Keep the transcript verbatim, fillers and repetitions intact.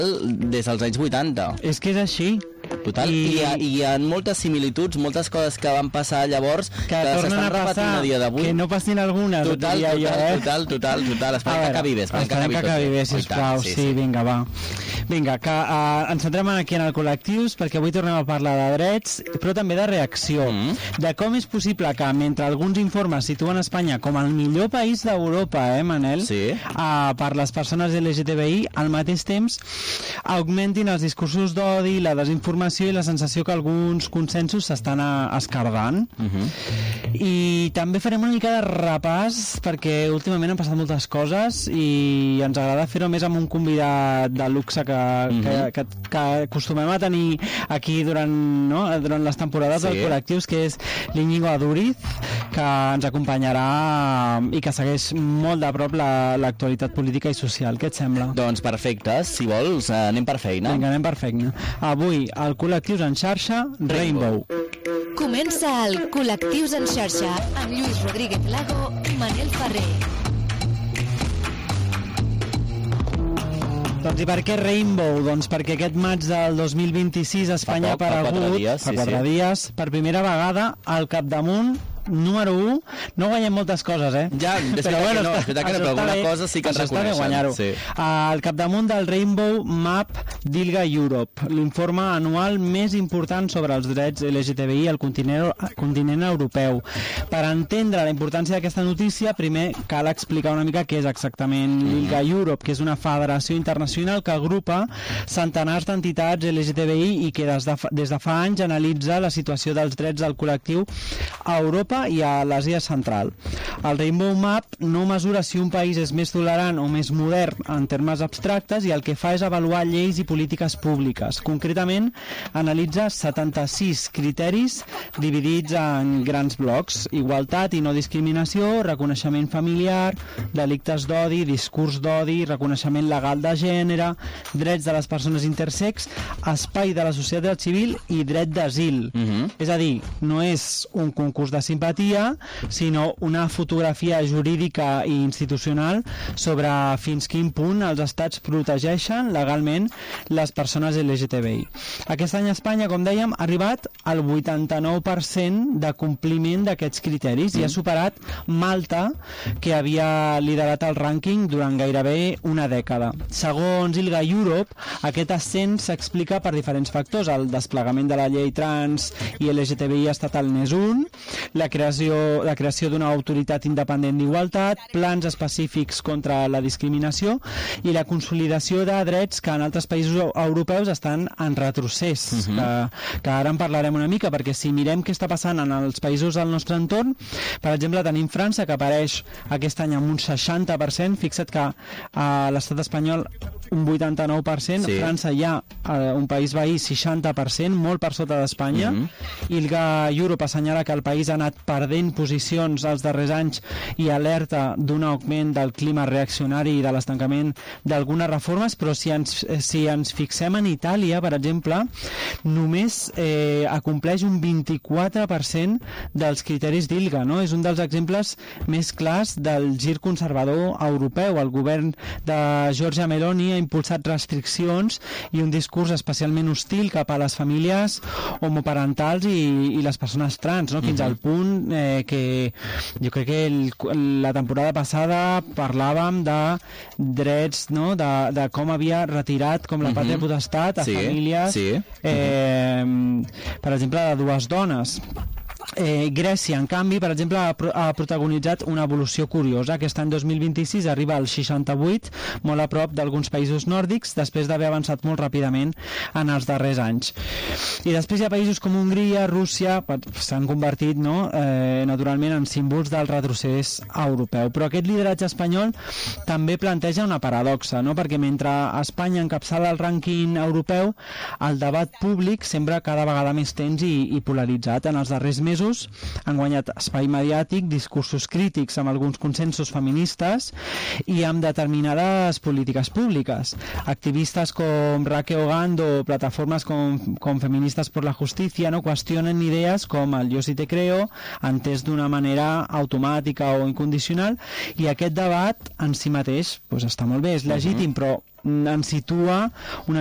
des dels anys vuitanta. És que és així. Total, I, I, hi ha, i hi ha moltes similituds, moltes coses que van passar llavors que, que s'estan repetint a dia d'avui. Que no passin algunes. Total, total, jo, eh? total, total, total. Esperem que acabi bé. Esperem que acabi bé, sisplau. Sí, sí, vinga, va. Vinga, que uh, ens centrem aquí en el col·lectius, perquè avui tornem a parlar de drets, però també de reacció. Mm. De com és possible que, mentre alguns informes situen Espanya com el millor país d'Europa, eh, Manel? Sí. Uh, per les persones L G T B I, al mateix temps augmentin els discursos d'odi, la desinformació i la sensació que alguns consensos s'estan escardant. Uh-huh. I també farem una mica de repàs, perquè últimament han passat moltes coses i ens agrada fer-ho més amb un convidat de luxe que, uh-huh. que, que, que acostumem a tenir aquí durant, no? durant les temporades sí. del col·lectius, que és l'Iñigo Aduriz, que ens acompanyarà i que segueix molt de prop l'actualitat política i social. Què et sembla? Doncs perfecte, si vols anem per feina. Vinga, anem per feina. Avui el Col·lectius en xarxa, Rainbow. Comença el Col·lectius en xarxa amb Lluís Rodríguez Lago i Manel Ferrer. Doncs i per què Rainbow? Doncs perquè aquest maig del dos mil vint-i-sis Espanya ha aparegut, fa quatre dies, fa sí, quatre sí. dies, per primera vegada al capdamunt número u. No guanyem moltes coses, eh? Ja, és però bueno, no, és veritat que no, però alguna cosa sí que ens reconeixen. Sí. Al capdamunt del Rainbow Map d'ILGA Europe, l'informe anual més important sobre els drets L G T B I al continent, continent europeu. Per entendre la importància d'aquesta notícia, primer cal explicar una mica què és exactament l'ILGA Europe, que és una federació internacional que agrupa centenars d'entitats L G T B I i que des de, fa, des de fa anys analitza la situació dels drets del col·lectiu a Europa i a l'Àsia central. El Rainbow Map no mesura si un país és més tolerant o més modern en termes abstractes i el que fa és avaluar lleis i polítiques públiques. Concretament, analitza setanta-sis criteris dividits en grans blocs: igualtat i no discriminació, reconeixement familiar, delictes d'odi, discurs d'odi, reconeixement legal de gènere, drets de les persones intersex, espai de la societat civil i dret d'asil. Uh-huh. És a dir, no és un concurs de simpatia, sinó una fotografia jurídica i institucional sobre fins quin punt els estats protegeixen legalment les persones L G T B I. Aquest any a Espanya, com dèiem, ha arribat al vuitanta-nou per cent de compliment d'aquests criteris mm. i ha superat Malta, que havia liderat el rànquing durant gairebé una dècada. Segons ILGA Europe, aquest ascens s'explica per diferents factors: el desplegament de la llei trans i L G T B I estatal n'és un, la creació, la creació d'una autoritat independent d'igualtat, plans específics contra la discriminació i la consolidació de drets que en altres països europeus estan en retrocés, uh-huh. que, que ara en parlarem una mica, perquè si mirem què està passant en els països del nostre entorn, per exemple tenim França, que apareix aquest any amb un seixanta per cent, fixa't que a l'estat espanyol un vuitanta-nou per cent, sí. França hi ha uh, un país veí seixanta per cent, molt per sota d'Espanya. Uh-huh. ILGA Europe assenyala que el país ha anat perdent posicions els darrers anys i alerta d'un augment del clima reaccionari i de l'estancament d'algunes reformes, però si ens, si ens fixem en Itàlia, per exemple, només eh, acompleix un vint-i-quatre per cent dels criteris d'ILGA, no? És un dels exemples més clars del gir conservador europeu. El govern de Giorgia Meloni ha impulsat restriccions i un discurs especialment hostil cap a les famílies homoparentals i, i les persones trans, no? Fins uh-huh. al punt eh, que jo crec que el, la temporada passada parlàvem de drets, no? de, de com havia retirat com la pàtria uh-huh. potestat a sí, famílies sí. eh, uh-huh. per exemple de dues dones. Eh, Grècia, en canvi, per exemple, ha, pro ha protagonitzat una evolució curiosa. Aquest any dos mil vint-i-sis arriba al seixanta-vuit, molt a prop d'alguns països nòrdics, després d'haver avançat molt ràpidament en els darrers anys. I després hi ha països com Hongria, Rússia, s'han convertit, no, eh, naturalment, en símbols del retrocés europeu. Però aquest lideratge espanyol també planteja una paradoxa, no? Perquè mentre Espanya encapçala el rànquing europeu, el debat públic sembla cada vegada més tens i, i polaritzat. En els darrers mesos mesos han guanyat espai mediàtic, discursos crítics amb alguns consensos feministes i amb determinades polítiques públiques. Activistes com Raquel Ogando o plataformes com, com Feministas por la Justicia no qüestionen idees com el yo sí te creo, entès d'una manera automàtica o incondicional, i aquest debat en si mateix pues, està molt bé, és legítim, però ens situa una